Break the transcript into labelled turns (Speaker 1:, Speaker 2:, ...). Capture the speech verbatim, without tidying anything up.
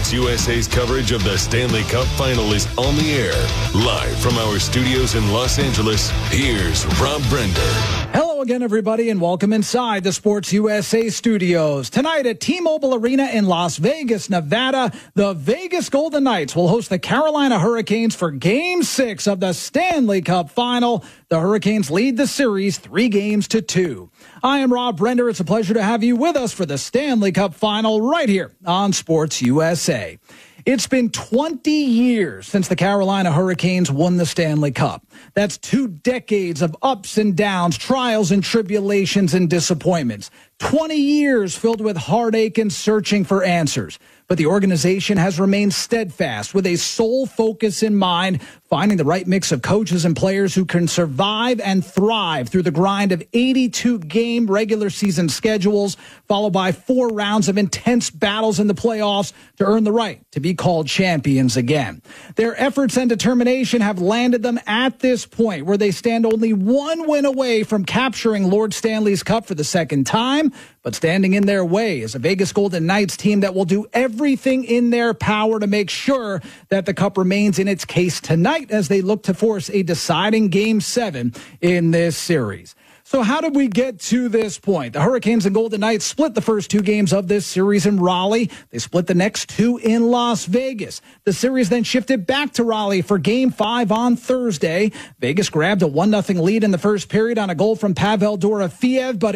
Speaker 1: Sports U S A's coverage of the Stanley Cup Final is on the air. Live from our studios in Los Angeles, here's Rob Brender.
Speaker 2: Hello again, everybody, and welcome inside the Sports U S A studios. Tonight at T-Mobile Arena in Las Vegas, Nevada, the Vegas Golden Knights will host the Carolina Hurricanes for Game six of the Stanley Cup Final. The Hurricanes lead the series three games to two. I am Rob Brender. It's a pleasure to have you with us for the Stanley Cup Final right here on Sports U S A. It's been twenty years since the Carolina Hurricanes won the Stanley Cup. That's two decades of ups and downs, trials and tribulations and disappointments. twenty years filled with heartache and searching for answers. But the organization has remained steadfast with a sole focus in mind, finding the right mix of coaches and players who can survive and thrive through the grind of eighty-two game regular season schedules, followed by four rounds of intense battles in the playoffs to earn the right to be called champions again. Their efforts and determination have landed them at this point where they stand only one win away from capturing Lord Stanley's Cup for the second time, but standing in their way is a Vegas Golden Knights team that will do everything in their power to make sure that the Cup remains in its case tonight as they look to force a deciding Game seven in this series. So how did we get to this point? The Hurricanes and Golden Knights split the first two games of this series in Raleigh. They split the next two in Las Vegas. The series then shifted back to Raleigh for Game five on Thursday. Vegas grabbed a one nothing lead in the first period on a goal from Pavel Dorofeev, but